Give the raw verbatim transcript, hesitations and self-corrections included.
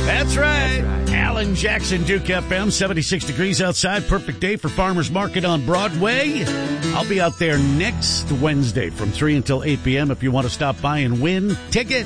That's right. That's right. Alan Jackson, Duke F M, seventy-six degrees outside. Perfect day for Farmers Market on Broadway. I'll be out there next Wednesday from three until eight p.m. if you want to stop by and win tickets.